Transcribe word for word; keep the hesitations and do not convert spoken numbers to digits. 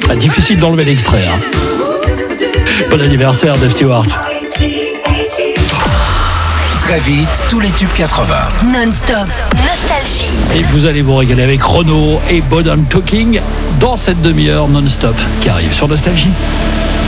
Ah, difficile d'enlever l'extrait. Hein. Bon anniversaire, Dave Stewart. Très vite, tous les tubes quatre-vingts. Non-stop. Nostalgie. Et vous allez vous régaler avec Renaud et Modern Talking dans cette demi-heure non-stop qui arrive sur Nostalgie.